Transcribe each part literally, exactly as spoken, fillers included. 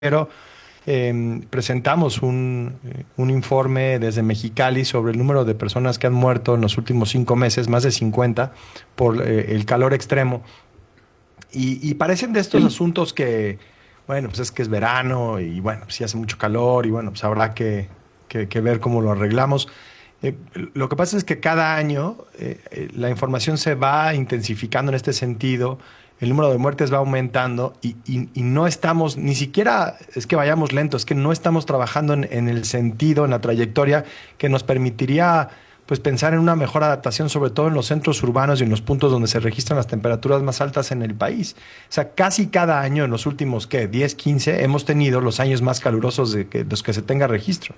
Pero eh, presentamos un, eh, un informe desde Mexicali sobre el número de personas que han muerto en los últimos cinco meses, más de cincuenta, por eh, el calor extremo. Y, y parecen de estos Sí, asuntos que, bueno, pues es que es verano y bueno, pues sí hace mucho calor y bueno, pues habrá que, que- que ver cómo lo arreglamos. Eh, lo que pasa es que cada año eh, eh, la información se va intensificando en este sentido, el número de muertes va aumentando y, y- y no estamos, ni siquiera es que vayamos lentos, es que no estamos trabajando en, en el sentido, en la trayectoria que nos permitiría pues pensar en una mejor adaptación, sobre todo en los centros urbanos y en los puntos donde se registran las temperaturas más altas en el país. O sea, casi cada año en los últimos, ¿qué? diez, quince, hemos tenido los años más calurosos de, que, de los que se tenga registro.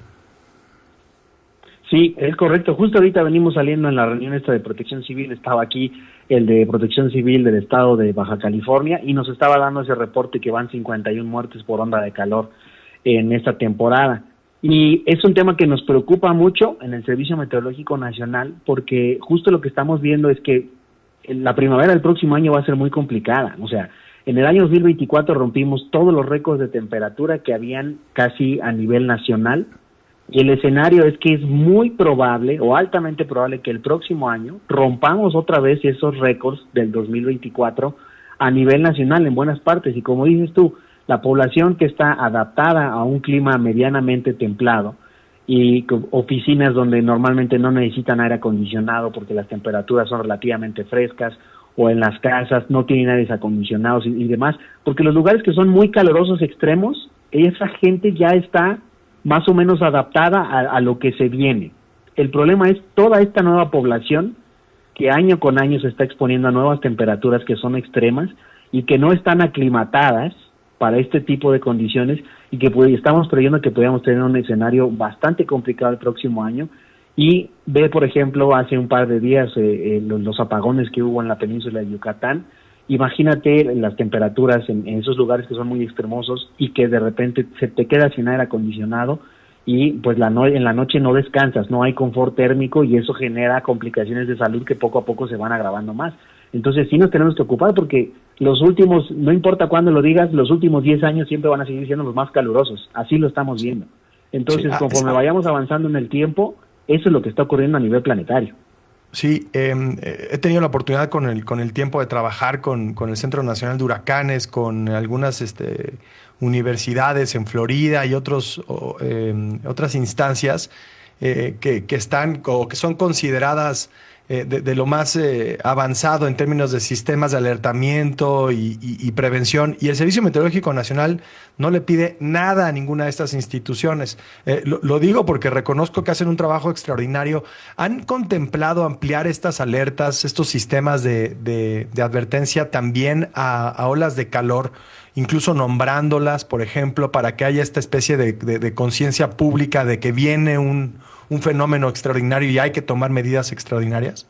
sí, es correcto. Justo ahorita venimos saliendo en la reunión esta de Protección Civil, estaba aquí el de Protección Civil del estado de Baja California y nos estaba dando ese reporte que van cincuenta y una muertes por onda de calor en esta temporada. Y es un tema que nos preocupa mucho en el Servicio Meteorológico Nacional porque justo lo que estamos viendo es que la primavera del próximo año va a ser muy complicada. O sea, en el año dos mil veinticuatro rompimos todos los récords de temperatura que habían casi a nivel nacional. Y el escenario es que es muy probable o altamente probable que el próximo año rompamos otra vez esos récords del dos mil veinticuatro a nivel nacional en buenas partes. Y como dices tú, la población que está adaptada a un clima medianamente templado y oficinas donde normalmente no necesitan aire acondicionado porque las temperaturas son relativamente frescas, o en las casas no tienen aires acondicionados y, y demás, porque los lugares que son muy calurosos extremos, esa gente ya está más o menos adaptada a, a lo que se viene. El problema es toda esta nueva población que año con año se está exponiendo a nuevas temperaturas que son extremas y que no están aclimatadas para este tipo de condiciones y que pues, estamos creyendo que podríamos tener un escenario bastante complicado el próximo año. Y ve, por ejemplo, hace un par de días eh, eh, los, los apagones que hubo en la península de Yucatán. Imagínate las temperaturas en, en esos lugares que son muy extremosos y que de repente se te queda sin aire acondicionado y pues la no, en la noche no descansas, no hay confort térmico y eso genera complicaciones de salud que poco a poco se van agravando más. Entonces sí nos tenemos que ocupar porque los últimos, no importa cuándo lo digas, los últimos diez años siempre van a seguir siendo los más calurosos, así lo estamos Sí, viendo. sí, Entonces ah, es- conforme vayamos avanzando en el tiempo, eso es lo que está ocurriendo a nivel planetario. sí, em, eh, he tenido la oportunidad con el, con el tiempo de trabajar con, con el Centro Nacional de Huracanes, con algunas este, universidades en Florida y otros, o, em, otras instancias eh, que, que están o que son consideradas eh, de, de lo más eh, avanzado en términos de sistemas de alertamiento y, y- y prevención. Y el Servicio Meteorológico Nacional no le pide nada a ninguna de estas instituciones. Eh, lo, lo digo porque reconozco que hacen un trabajo extraordinario. ¿Han contemplado ampliar estas alertas, estos sistemas de, de- de advertencia también a, a olas de calor, incluso nombrándolas, por ejemplo, para que haya esta especie de, de- de conciencia pública de que viene un, un fenómeno extraordinario y hay que tomar medidas extraordinarias?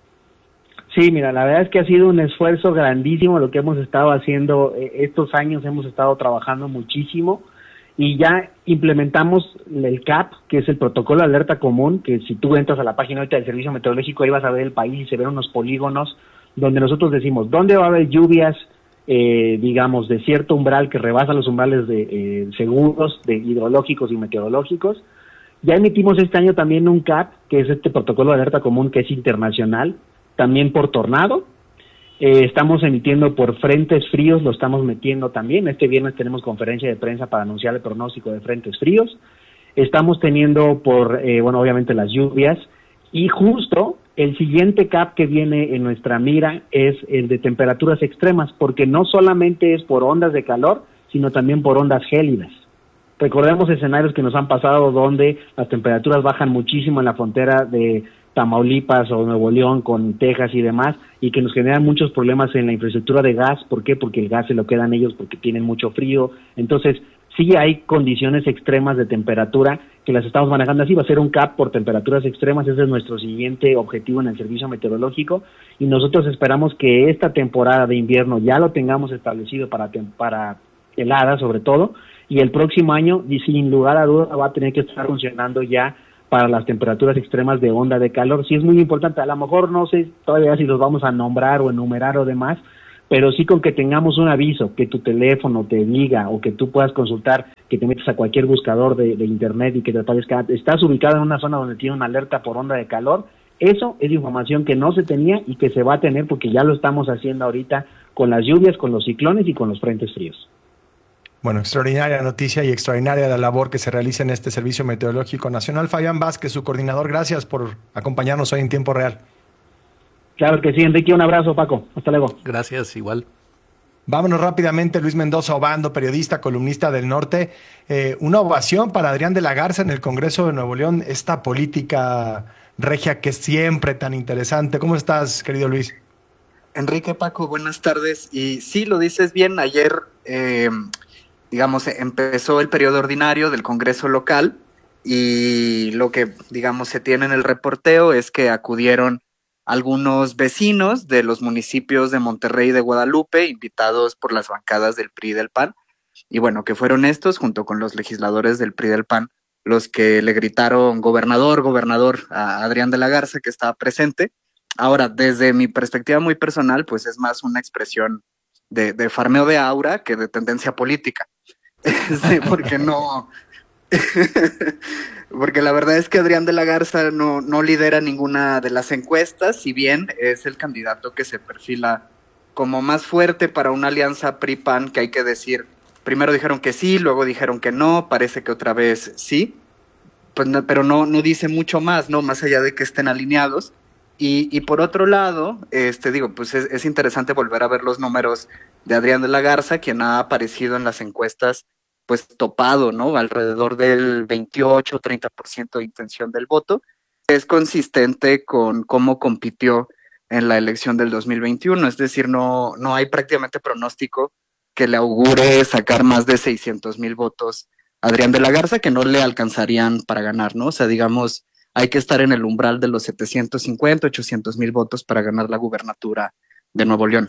Sí, mira, la verdad es que ha sido un esfuerzo grandísimo lo que hemos estado haciendo eh, estos años, hemos estado trabajando muchísimo y ya implementamos el C A P, que es el protocolo de alerta común, que si tú entras a la página ahorita del Servicio Meteorológico ahí vas a ver el país y se ven unos polígonos donde nosotros decimos dónde va a haber lluvias, eh, digamos, de cierto umbral que rebasa los umbrales de eh, seguros, de hidrológicos y meteorológicos. Ya emitimos este año también un C A P, que es este protocolo de alerta común que es internacional, también por tornado. Eh, estamos emitiendo por frentes fríos, lo estamos metiendo también. Este viernes tenemos conferencia de prensa para anunciar el pronóstico de frentes fríos. Estamos teniendo por, eh, bueno, obviamente las lluvias. Y justo el siguiente C A P que viene en nuestra mira es el de temperaturas extremas, porque no solamente es por ondas de calor, sino también por ondas gélidas. Recordemos escenarios que nos han pasado donde las temperaturas bajan muchísimo en la frontera de Tamaulipas o Nuevo León con Texas y demás, y que nos generan muchos problemas en la infraestructura de gas. ¿Por qué? Porque el gas se lo quedan ellos porque tienen mucho frío. Entonces, sí hay condiciones extremas de temperatura que las estamos manejando así. Va a ser un C A P por temperaturas extremas. Ese es nuestro siguiente objetivo en el servicio meteorológico. Y nosotros esperamos que esta temporada de invierno ya lo tengamos establecido para, para heladas sobre todo, y el próximo año, y sin lugar a duda, va a tener que estar funcionando ya para las temperaturas extremas de onda de calor. Sí es muy importante, a lo mejor no sé todavía si los vamos a nombrar o enumerar o demás, pero sí con que tengamos un aviso, que tu teléfono te diga o que tú puedas consultar, que te metas a cualquier buscador de, de internet y que te aparezca, estás ubicado en una zona donde tiene una alerta por onda de calor. Eso es información que no se tenía y que se va a tener porque ya lo estamos haciendo ahorita con las lluvias, con los ciclones y con los frentes fríos. Bueno, extraordinaria noticia y extraordinaria la labor que se realiza en este Servicio Meteorológico Nacional. Fabián Vázquez, su coordinador, gracias por acompañarnos hoy en tiempo real. Claro que sí, Enrique, un abrazo, Paco. Hasta luego. Gracias, igual. Vámonos rápidamente, Luis Mendoza Obando, periodista, columnista del Norte. Eh, una ovación para Adrián de la Garza en el Congreso de Nuevo León, esta política regia que es siempre tan interesante. ¿Cómo estás, querido Luis? Enrique, Paco, buenas tardes. Y sí, lo dices bien, ayer, eh, digamos, empezó el periodo ordinario del Congreso local y lo que, digamos, se tiene en el reporteo es que acudieron algunos vecinos de los municipios de Monterrey y de Guadalupe, invitados por las bancadas del P R I y del P A N, y bueno, que fueron estos, junto con los legisladores del P R I y del P A N, los que le gritaron gobernador, gobernador a Adrián de la Garza, que estaba presente. Ahora, desde mi perspectiva muy personal, pues es más una expresión de, de farmeo de aura que de tendencia política, sí, porque no... Porque la verdad es que Adrián de la Garza no, no lidera ninguna de las encuestas, si bien es el candidato que se perfila como más fuerte para una alianza P R I P A N, que hay que decir, primero dijeron que sí, luego dijeron que no, parece que otra vez sí, pues no, pero no, no dice mucho más, ¿no? Más allá de que estén alineados. Y, y por otro lado, este digo, pues es, es interesante volver a ver los números de Adrián de la Garza, quien ha aparecido en las encuestas pues topado, ¿no? Alrededor del veintiocho, treinta por ciento de intención del voto. Es consistente con cómo compitió en la elección del dos mil veintiuno, es decir, no, no hay prácticamente pronóstico que le augure sacar más de seiscientos mil votos a Adrián de la Garza, que no le alcanzarían para ganar, ¿no? O sea, digamos, hay que estar en el umbral de los setecientos cincuenta, ochocientos mil votos para ganar la gubernatura de Nuevo León.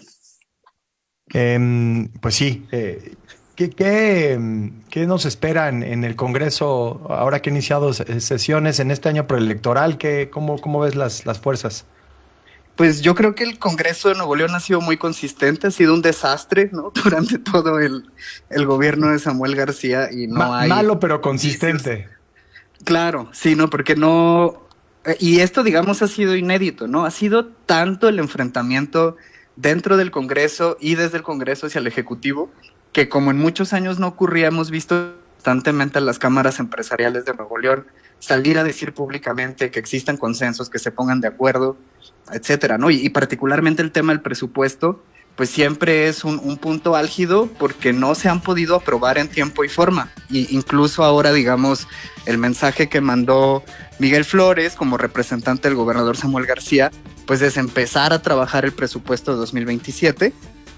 Eh, pues sí, eh, ¿Qué, qué, ¿Qué nos espera en, en el Congreso ahora que ha iniciado sesiones en este año preelectoral? ¿Qué, cómo, ¿Cómo ves las, las fuerzas? Pues yo creo que el Congreso de Nuevo León ha sido muy consistente, ha sido un desastre, ¿no? Durante todo el, el gobierno de Samuel García y no Ma- hay... Malo pero consistente. Claro, sí, ¿no? Porque no... Y esto, digamos, ha sido inédito, ¿no? Ha sido tanto el enfrentamiento dentro del Congreso y desde el Congreso hacia el Ejecutivo, que como en muchos años no ocurría, hemos visto constantemente a las cámaras empresariales de Nuevo León salir a decir públicamente que existan consensos, que se pongan de acuerdo, etcétera, ¿no? Y, y particularmente el tema del presupuesto, pues siempre es un, un punto álgido porque no se han podido aprobar en tiempo y forma. Y incluso ahora, digamos, el mensaje que mandó Miguel Flores como representante del gobernador Samuel García, pues es empezar a trabajar el presupuesto de dos mil veintisiete,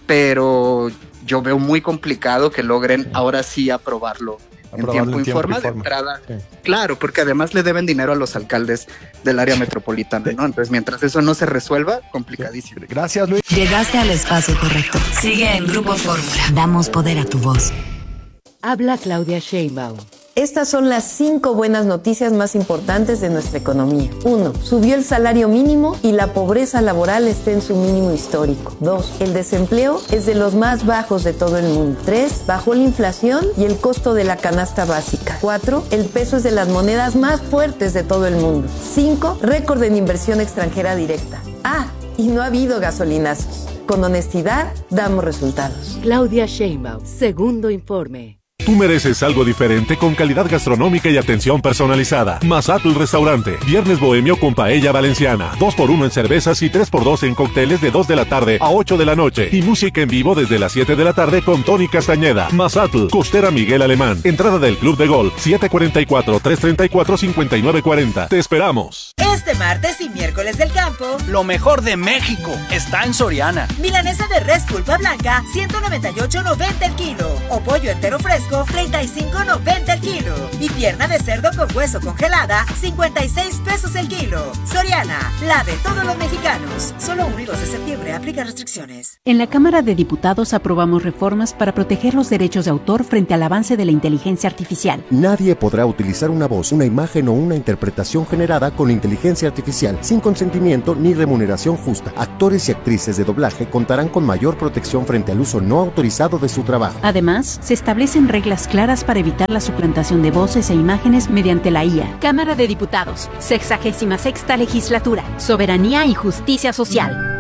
pero yo veo muy complicado que logren ahora sí aprobarlo en tiempo y forma de entrada. Sí. Claro, porque además le deben dinero a los alcaldes del área metropolitana, ¿no? Entonces, mientras eso no se resuelva, complicadísimo. Gracias, Luis. Llegaste al espacio correcto. Sigue en Grupo Fórmula. Damos poder a tu voz. Habla Claudia Sheinbaum. Estas son las cinco buenas noticias más importantes de nuestra economía. Uno, subió el salario mínimo y la pobreza laboral está en su mínimo histórico. Dos, el desempleo es de los más bajos de todo el mundo. Tres, bajó la inflación y el costo de la canasta básica. Cuatro, el peso es de las monedas más fuertes de todo el mundo. Cinco, récord en inversión extranjera directa. Ah, y no ha habido gasolinazos. Con honestidad, damos resultados. Claudia Sheinbaum, segundo informe. Tú mereces algo diferente con calidad gastronómica y atención personalizada. Mazatl Restaurante. Viernes bohemio con paella valenciana. dos por uno en cervezas y tres por dos en cócteles de dos de la tarde a ocho de la noche. Y música en vivo desde las siete de la tarde con Tony Castañeda. Mazatl, Costera Miguel Alemán. Entrada del Club de Golf siete cuatro cuatro, tres tres cuatro, cinco nueve cuatro cero. Te esperamos. Este martes y miércoles del campo, lo mejor de México está en Soriana. Milanesa de res pulpa blanca, ciento noventa y ocho noventa el kilo. O pollo entero fresco, treinta y cinco noventa el kilo. Y Pierna de cerdo con hueso congelada, cincuenta y seis pesos el kilo. Soriana, la de todos los mexicanos. Solo uno y dos de septiembre, aplica restricciones. En la Cámara de Diputados aprobamos reformas para proteger los derechos de autor frente al avance de la inteligencia artificial. Nadie podrá utilizar una voz, una imagen o una interpretación generada con inteligencia artificial sin consentimiento ni remuneración justa. Actores y actrices de doblaje contarán con mayor protección frente al uso no autorizado de su trabajo. Además, se establecen reglas claras para evitar la suplantación de voces e imágenes mediante la I A. Cámara de Diputados, sexagésima sexta legislatura, soberanía y justicia social.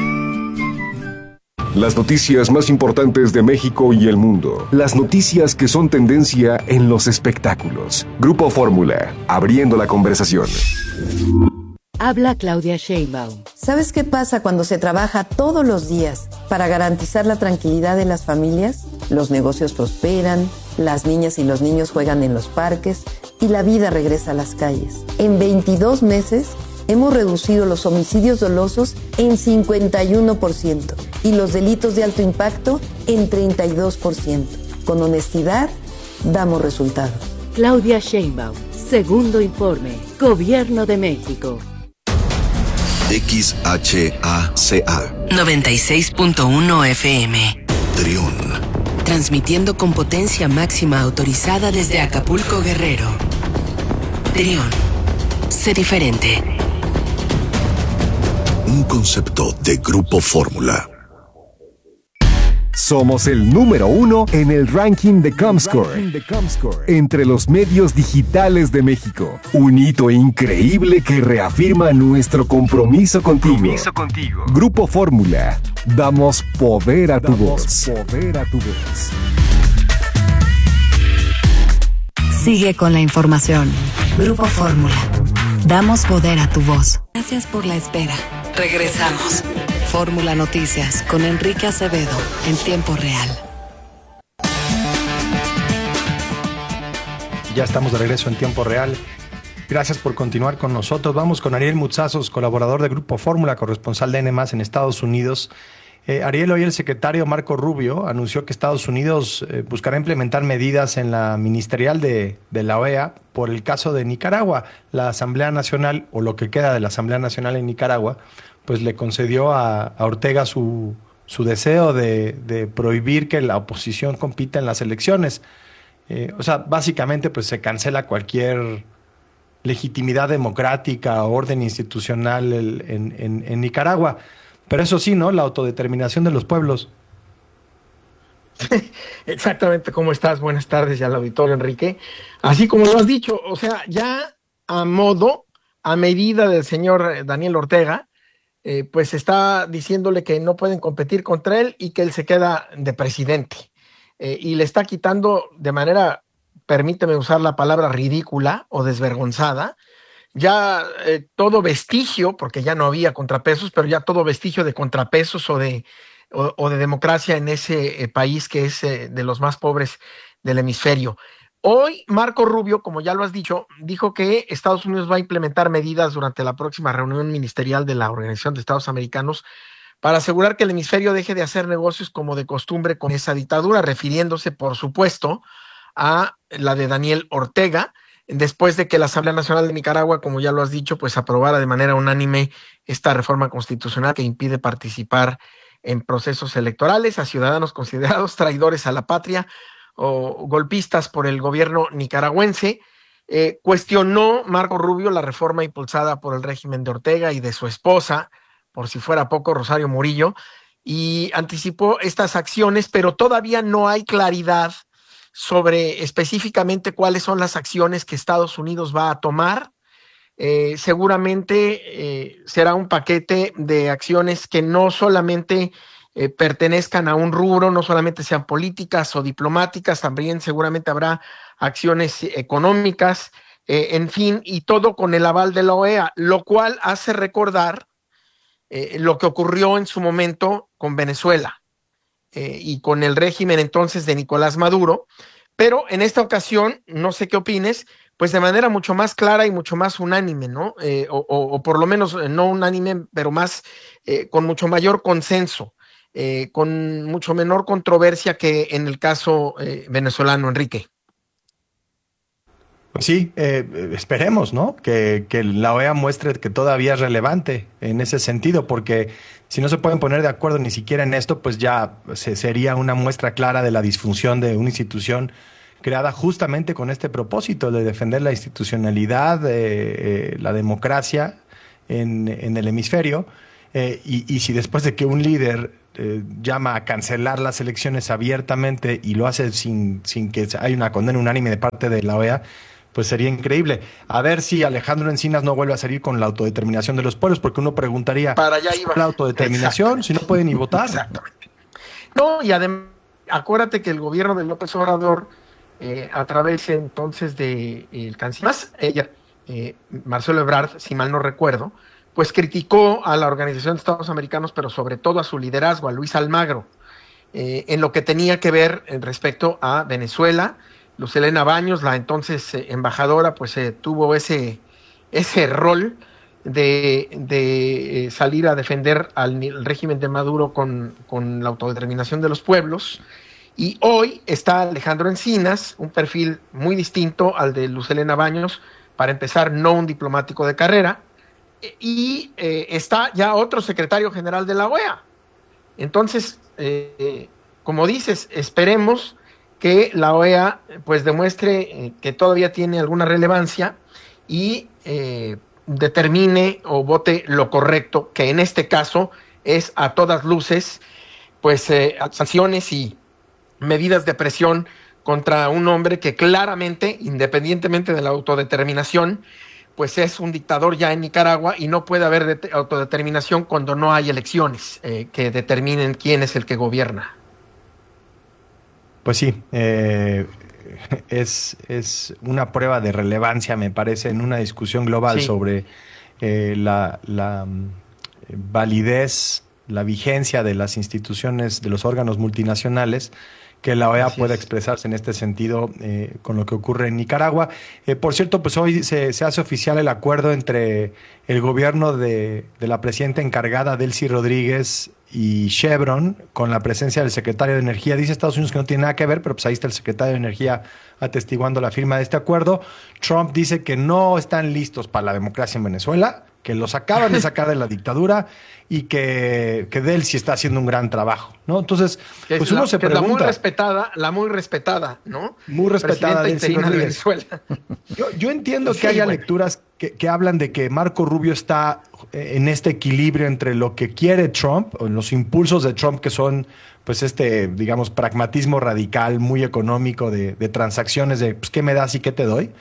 Las noticias más importantes de México y el mundo. Las noticias que son tendencia en los espectáculos. Grupo Fórmula, abriendo la conversación. Habla Claudia Sheinbaum. ¿Sabes qué pasa cuando se trabaja todos los días para garantizar la tranquilidad de las familias? Los negocios prosperan, las niñas y los niños juegan en los parques y la vida regresa a las calles. En veintidós meses hemos reducido los homicidios dolosos en cincuenta y uno por ciento y los delitos de alto impacto en treinta y dos por ciento. Con honestidad, damos resultados. Claudia Sheinbaum, segundo informe, Gobierno de México. X H A C A noventa y seis punto uno F M. Trión. Transmitiendo con potencia máxima autorizada desde Acapulco, Guerrero. Trión. Sé diferente. Un concepto de Grupo Fórmula. Somos el número uno en el ranking de Comscore, entre los medios digitales de México. Un hito increíble que reafirma nuestro compromiso contigo. Compromiso contigo. Grupo Fórmula. Damos poder a tu voz. Poder a tu voz. Sigue con la información. Grupo Fórmula. Damos poder a tu voz. Gracias por la espera. Regresamos. Fórmula Noticias con Enrique Acevedo en tiempo real. Ya estamos de regreso en tiempo real. Gracias por continuar con nosotros. Vamos con Ariel Mutzazos, colaborador de Grupo Fórmula, corresponsal de N más en Estados Unidos. Eh, Ariel, hoy el secretario Marco Rubio anunció que Estados Unidos eh, buscará implementar medidas en la ministerial de, de la O E A por el caso de Nicaragua. La Asamblea Nacional, o lo que queda de la Asamblea Nacional en Nicaragua, pues le concedió a, a Ortega su, su deseo de, de prohibir que la oposición compita en las elecciones. Eh, o sea, básicamente pues se cancela cualquier legitimidad democrática o orden institucional el, en, en, en Nicaragua. Pero eso sí, ¿no? La autodeterminación de los pueblos. Exactamente, ¿cómo estás? Buenas tardes ya al auditorio, Enrique. Así como lo has dicho, o sea, ya a modo, a medida del señor Daniel Ortega, eh, pues está diciéndole que no pueden competir contra él y que él se queda de presidente. Eh, y le está quitando de manera, permíteme usar la palabra ridícula o desvergonzada, ya eh, todo vestigio, porque ya no había contrapesos, pero ya todo vestigio de contrapesos o de, o, o de democracia en ese eh, país que es eh, de los más pobres del hemisferio. Hoy Marco Rubio, como ya lo has dicho, dijo que Estados Unidos va a implementar medidas durante la próxima reunión ministerial de la Organización de Estados Americanos para asegurar que el hemisferio deje de hacer negocios como de costumbre con esa dictadura, refiriéndose, por supuesto, a la de Daniel Ortega, después de que la Asamblea Nacional de Nicaragua, como ya lo has dicho, pues aprobara de manera unánime esta reforma constitucional que impide participar en procesos electorales a ciudadanos considerados traidores a la patria o golpistas por el gobierno nicaragüense. Eh, cuestionó Marco Rubio la reforma impulsada por el régimen de Ortega y de su esposa, por si fuera poco, Rosario Murillo, y anticipó estas acciones, pero todavía no hay claridad sobre específicamente cuáles son las acciones que Estados Unidos va a tomar. Eh, seguramente eh, será un paquete de acciones que no solamente eh, pertenezcan a un rubro, no solamente sean políticas o diplomáticas, también seguramente habrá acciones económicas, eh, en fin, y todo con el aval de la O E A, lo cual hace recordar eh, lo que ocurrió en su momento con Venezuela. Eh, y con el régimen entonces de Nicolás Maduro, pero en esta ocasión, no sé qué opines, pues de manera mucho más clara y mucho más unánime, ¿no? Eh, o, o, o por lo menos eh, no unánime, pero más, eh, con mucho mayor consenso, eh, con mucho menor controversia que en el caso eh, venezolano, Enrique. Pues sí, eh, esperemos, ¿no? Que, que la O E A muestre que todavía es relevante en ese sentido, porque si no se pueden poner de acuerdo ni siquiera en esto, pues ya se, sería una muestra clara de la disfunción de una institución creada justamente con este propósito de defender la institucionalidad, eh, eh, la democracia en, en el hemisferio. Eh, y, y si después de que un líder eh, llama a cancelar las elecciones abiertamente y lo hace sin, sin que haya una condena unánime de parte de la O E A, pues sería increíble. A ver si Alejandro Encinas no vuelve a salir con la autodeterminación de los pueblos, porque uno preguntaría, para allá iba. ¿la autodeterminación? Si no pueden ni votar. Exactamente. No, y además, acuérdate que el gobierno de López Obrador, eh, a través entonces de el canciller, más ella, eh, Marcelo Ebrard, si mal no recuerdo, pues criticó a la Organización de Estados Americanos, pero sobre todo a su liderazgo, a Luis Almagro, eh, en lo que tenía que ver en respecto a Venezuela. Luz Helena Baños, la entonces eh, embajadora, pues eh, tuvo ese, ese rol de, de eh, salir a defender al, al régimen de Maduro con, con la autodeterminación de los pueblos. Y hoy está Alejandro Encinas, un perfil muy distinto al de Luz Helena Baños, para empezar, no un diplomático de carrera, y eh, está ya otro secretario general de la O E A. Entonces, eh, como dices, esperemos que la O E A pues demuestre eh, que todavía tiene alguna relevancia y eh, determine o vote lo correcto, que en este caso es a todas luces pues eh, sanciones y medidas de presión contra un hombre que claramente, independientemente de la autodeterminación, pues es un dictador ya en Nicaragua y no puede haber de- autodeterminación cuando no hay elecciones eh, que determinen quién es el que gobierna. Pues sí, eh, es, es una prueba de relevancia, me parece, en una discusión global Sí. sobre eh, la, la mm, validez, la vigencia de las instituciones, de los órganos multinacionales, que la O E A Así pueda es. expresarse en este sentido eh, con lo que ocurre en Nicaragua. Eh, por cierto, pues hoy se, se hace oficial el acuerdo entre el gobierno de, de la presidenta encargada, Delcy Rodríguez, y Chevron, con la presencia del secretario de Energía. Dice Estados Unidos que no tiene nada que ver, pero pues ahí está el secretario de Energía atestiguando la firma de este acuerdo. Trump dice que no están listos para la democracia en Venezuela, que los acaban de sacar de la dictadura y que, que Delcy está haciendo un gran trabajo, ¿no? Entonces, Que pues es, uno la, se que es la muy pregunta... respetada, la muy respetada, ¿no? Muy respetada Presidenta Delcy interina de Rodríguez. Venezuela. Yo, yo entiendo Sí, que haya bueno. lecturas que, que hablan de que Marco Rubio está eh, en este equilibrio entre lo que quiere Trump, o los impulsos de Trump, que son, pues, este, digamos, pragmatismo radical, muy económico, de, de transacciones, de, pues, ¿qué me das y qué te doy?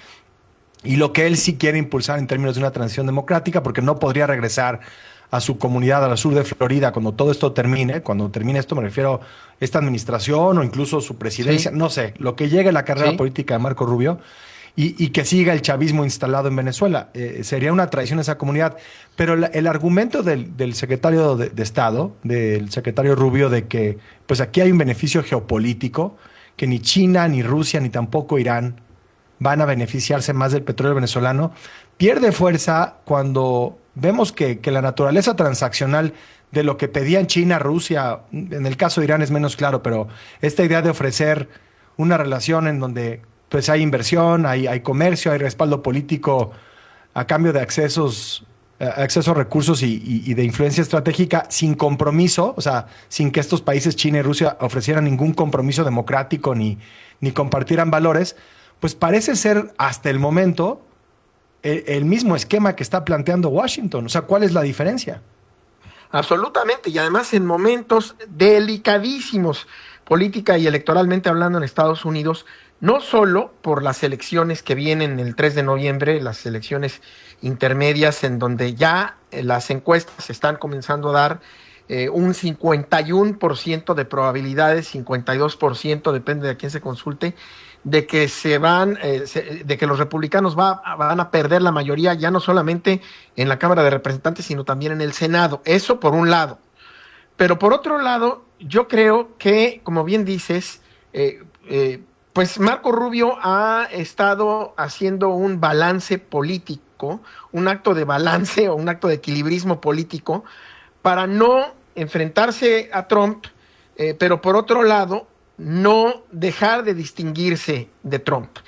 Y lo que él sí quiere impulsar en términos de una transición democrática, porque no podría regresar a su comunidad al sur de Florida cuando todo esto termine. Cuando termine esto me refiero a esta administración o incluso su presidencia, Sí. no sé, lo que llegue a la carrera Sí. política de Marco Rubio y, y que siga el chavismo instalado en Venezuela. Eh, sería una traición a esa comunidad. Pero la- el argumento del, del secretario de, de Estado, del secretario Rubio, de que pues aquí hay un beneficio geopolítico, que ni China, ni Rusia, ni tampoco Irán van a beneficiarse más del petróleo venezolano, pierde fuerza cuando vemos que, que la naturaleza transaccional de lo que pedían China, Rusia, en el caso de Irán es menos claro, pero esta idea de ofrecer una relación en donde pues hay inversión, hay, hay comercio, hay respaldo político a cambio de accesos, eh, acceso a recursos y, y- y de influencia estratégica sin compromiso, o sea, sin que estos países, China y Rusia, ofrecieran ningún compromiso democrático ni, ni compartieran valores, pues parece ser hasta el momento el, el mismo esquema que está planteando Washington. O sea, ¿cuál es la diferencia? Absolutamente, y además en momentos delicadísimos, política y electoralmente hablando en Estados Unidos, no solo por las elecciones que vienen el tres de noviembre, las elecciones intermedias en donde ya eh, las encuestas están comenzando a dar eh, un cincuenta y uno por ciento de probabilidades, cincuenta y dos por ciento, depende de a quién se consulte, de que se van, eh, se- de que los republicanos va- van a perder la mayoría ya no solamente en la Cámara de Representantes, sino también en el Senado. Eso por un lado. Pero por otro lado, yo creo que, como bien dices, eh, eh, pues Marco Rubio ha estado haciendo un balance político, un acto de balance o un acto de equilibrismo político para no enfrentarse a Trump, eh, pero por otro lado, no dejar de distinguirse de Trump.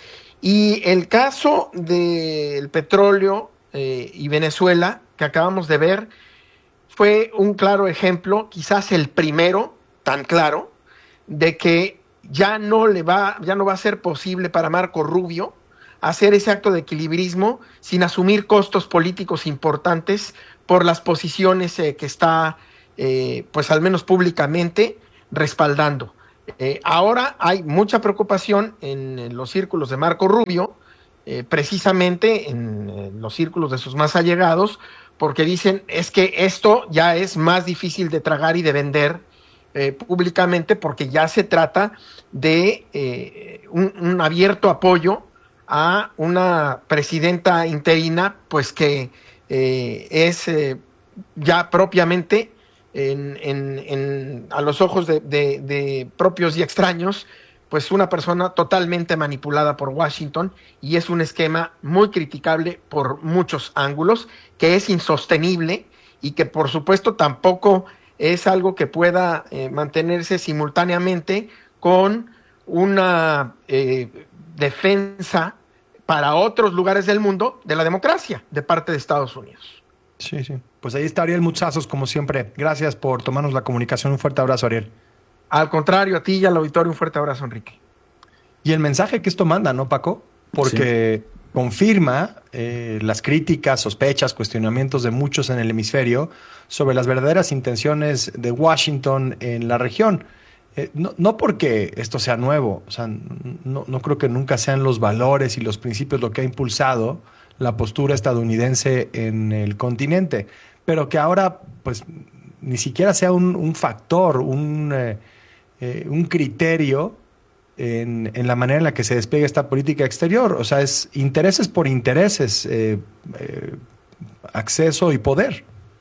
Y el caso del petróleo eh, y Venezuela, que acabamos de ver, fue un claro ejemplo, quizás el primero, tan claro, de que ya no le va, ya no va a ser posible para Marco Rubio hacer ese acto de equilibrismo sin asumir costos políticos importantes por las posiciones eh, que está, eh, pues al menos públicamente, respaldando. Eh, ahora hay mucha preocupación en, en los círculos de Marco Rubio, eh, precisamente en, en los círculos de sus más allegados, porque dicen es que esto ya es más difícil de tragar y de vender eh, públicamente, porque ya se trata de eh, un, un abierto apoyo a una presidenta interina, pues que eh, es eh, ya propiamente en, en, en, a los ojos de, de, de propios y extraños, pues una persona totalmente manipulada por Washington, y es un esquema muy criticable por muchos ángulos, que es insostenible y que por supuesto tampoco es algo que pueda eh, mantenerse simultáneamente con una eh, defensa para otros lugares del mundo de la democracia de parte de Estados Unidos. Sí, sí. Pues ahí está Ariel Muchazos, como siempre. Gracias por tomarnos la comunicación. Un fuerte abrazo, Ariel. Al contrario, a ti y al auditorio, un fuerte abrazo, Enrique. Y el mensaje que esto manda, ¿no, Paco? Porque sí. confirma eh, las críticas, sospechas, cuestionamientos de muchos en el hemisferio sobre las verdaderas intenciones de Washington en la región. Eh, no, no porque esto sea nuevo, o sea, no, no creo que nunca sean los valores y los principios lo que ha impulsado la postura estadounidense en el continente, pero que ahora, pues, ni siquiera sea un, un factor, un, eh, eh, un criterio en, en la manera en la que se despliega esta política exterior. O sea, es intereses por intereses, eh, eh, acceso y poder.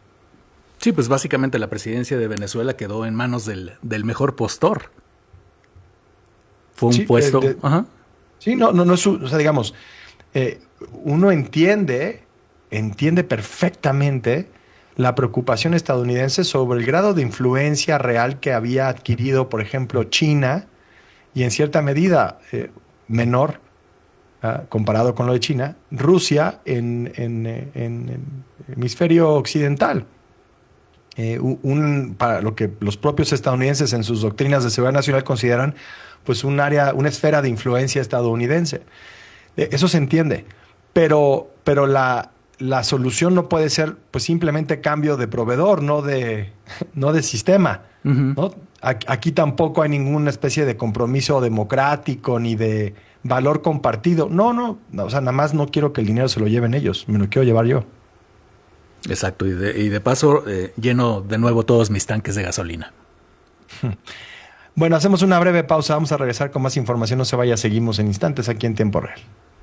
Sí, pues básicamente la presidencia de Venezuela quedó en manos del, del mejor postor. Fue un sí, puesto... De, de, Ajá. Sí, no, no, no es, o sea, digamos, eh, uno entiende, entiende perfectamente la preocupación estadounidense sobre el grado de influencia real que había adquirido, por ejemplo, China, y en cierta medida eh, menor, ¿eh? comparado con lo de China, Rusia en, en, en, en el hemisferio occidental. Eh, un, para lo que los propios estadounidenses en sus doctrinas de seguridad nacional consideran pues un área, una esfera de influencia estadounidense. Eh, eso se entiende, pero, pero la, la solución no puede ser pues simplemente cambio de proveedor, no de, no de sistema. Uh-huh. ¿no? Aquí tampoco hay ninguna especie de compromiso democrático ni de valor compartido. No, no, no, o sea, nada más no quiero que el dinero se lo lleven ellos, me lo quiero llevar yo. Exacto, y de, y de paso eh, lleno de nuevo todos mis tanques de gasolina. Bueno, hacemos una breve pausa, vamos a regresar con más información, no se vaya, seguimos en instantes aquí en Tiempo Real.